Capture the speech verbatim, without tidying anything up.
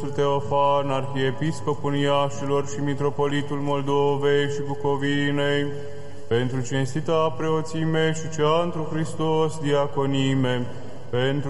Teofan, arhiepiscopul Iașilor și mitropolitul Moldovei și Bucovinei, pentru cinstita preoțime și cea întru Hristos diaconime, pentru